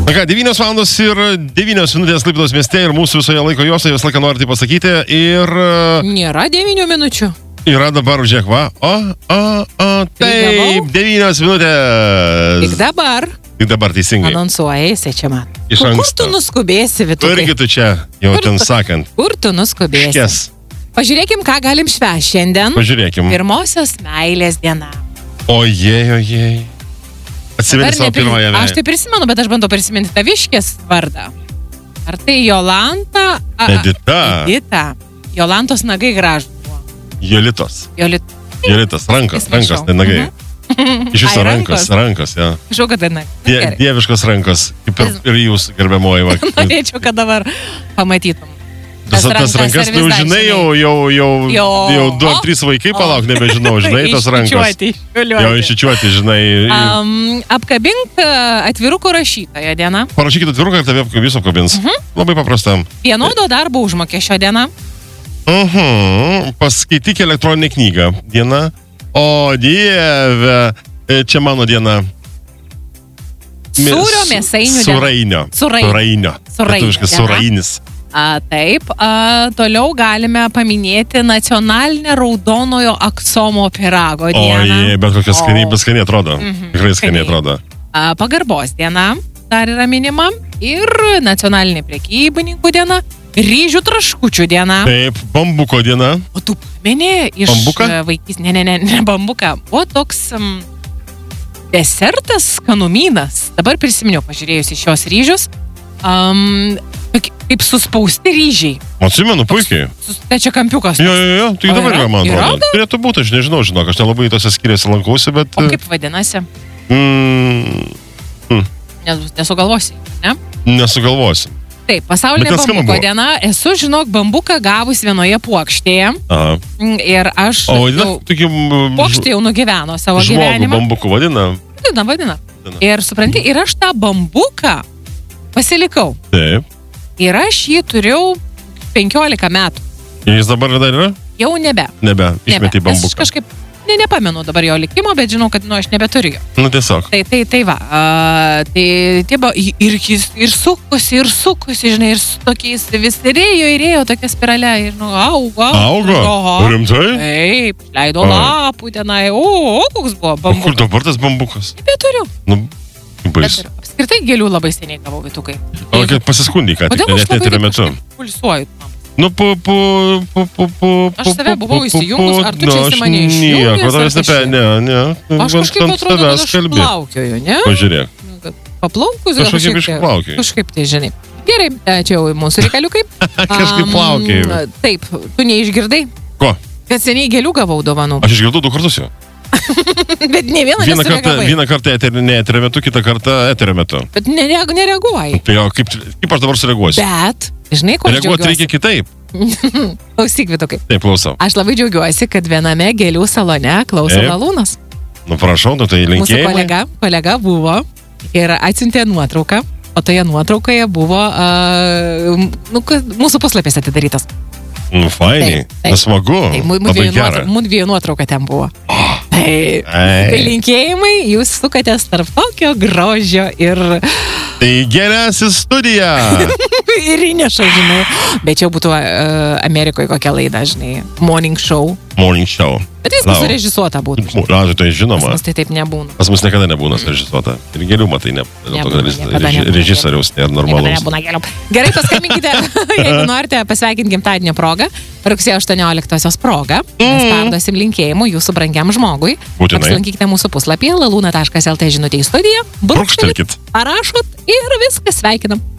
Na ką, 9 valandos ir 9 minutės Klaipėdos mieste ir mūsų visoje laiko juostoje visą laiką noriu tai pasakyti. Ir... Nėra 9 minučių. Yra dabar, žiūrėk, va. Taip, 9 minutės. Tik dabar. Tik dabar, teisingai. Anonsuoja, jisai čia man. Iš Kur anksto. tu nuskubėsi, Vitukai? Irgi tu čia, jau ten sakant. Kur tu nuskubėsi? Škės. Pažiūrėkim, ką galim švęsti šiandien. Pažiūrėkim. Pirmosios meilės diena. Ojej. Atsimeni savo pirmąją meilę. Aš tai prisimenu, bet aš bandau prisiminti taviškės vardą. Ar tai Jolanta? Edita. Jolantos nagai gražų buvo. Jolitos. Jolitos. Rankos, tai nagai. Iš viso rankos, ja. Žinau, kad tai nagai. Dieviškos rankos, kaip ir jūs, gerbiamoji. Norėčiau, kad dabar pamatytum. Tas rankas, tai žinai, jau 2 ar 3 vaikai palauk, nebežinau, žinai, tos rankos. Jau iščiuoti, žinai. Apkabink atviruko rašytojo dieną. Parašykit atviruką ir tave jūs apkabins. Labai paprasta. Vienodo darbo užmokesčio diena. Paskaityk elektroninę knygą diena. O Dieve, čia mano diena. Sūrio mėsainių diena. Surainio. Lietuviškas surainis. Taip, toliau galime paminėti nacionalinę raudonojo aksomo pyrago dieną. Ojej, bet kokia skaniai atrodo. Tikrai skaniai atrodo. Pagarbos diena dar yra minima. Ir nacionalinė prekybininkų diena. Ryžių traškučių diena. Taip, bambuko diena. O tu pameni iš vaikys... Ne, bambuka. O toks desertas, kanumynas. Dabar prisiminiau, pažiūrėjus į šios ryžius. Kaip suspausti ryžiai. Atsimenu, puikiai. Čia kampiukas. Jo, tai dabar yra, man atrodo. Turėtų būti, aš nežinau, žinok, aš nelabai tose skiriasi lankausi, bet... O kaip vadinasi? Nesugalvosi, ne? Nesugalvosi. Taip, pasaulinė bambuko diena. Esu, žinok, bambuką gavus vienoje puokštėje. Ir aš... Puokštė jau nugyveno savo gyvenimą. Žmogų bambuku vadina? Vadina. Ir supranti, ir aš tą bambuką pasilikau. Taip. Ir aš jį turėjau 15 metų. Ir jis dabar dar yra? Jau nebe. Išmetė bambuką. Aš kažkaip, nepamenu dabar jo likimo, bet žinau, kad aš nebeturiu jo. Tiesiog. Tai va. Ir jis ir sukosi, žinai, ir su tokiais vis ėjo tokia spirale. Ir augo. Rimtai? Taip, leido lapų tenai. O, koks buvo bambukas. O kur dabar tas bambukas? Nebeturiu. Baisu. Apskritai gėlių labai seniai gavau, Vitukai. O kaip pasiskundy, ką tik, net neturė metu. Pulsuoju. Aš save buvau įsijungus, ar tu čia esi mane išjungus? Ne. Aš kažkaip atrodo, kad aš plaukioju, ne? Pažiūrėk. Paplaukus ir kažkaip tai, žinai. Gerai, čia jau mūsų reikaliukai. Kažkaip plaukioju. Taip, tu neišgirdai? Ko? Kad seniai gėlių gavau dovanų. Aš išgirdau 2 kartus jau. Bet ne vieną kartą eterio metu, kitą kartą eterio metu. Bet nereaguoji. Tai kaip aš dabar sureaguosiu? Bet, žinai, ko aš džiaugiuosi? Reaguoti reikia kitaip. Klausyk, Vitukai. Taip, klausau. Aš labai džiaugiuosi, kad viename gėlių salone klauso Lalūnas. Prašau, tai linkėjimai. Mūsų kolega buvo ir atsiuntė nuotrauką, o toje nuotraukoje buvo mūsų puslapis atidarytas. Fainiai, nesmagu. Mūdviejų nuotrauka ten buvo. Tai linkėjimai, jūs sukatės tarp tokio grožio ir... Tai geriausia studija. Ir įneša, žinai. Bet čia būtų Amerikoje kokia laida, žinai. Morning show. Bet jis surežisuota būtų. Tai žinoma. Pas mus tai taip nebūna. Pas mus niekada nebūna surežisuota. Ir gėlių matai, režisieriaus tai normalus. Gerai, paskambinkite, jeigu norite pasveikinti gimtadienio progą, rugsėjo 18-osios progą. Mes perduosim linkėjimų jūsų brangiam žmogui. Apsilankykite mūsų puslapyje laluna.lt žinutė į studiją. Brūkštelkit. Parašot ir viskas, sveikinam.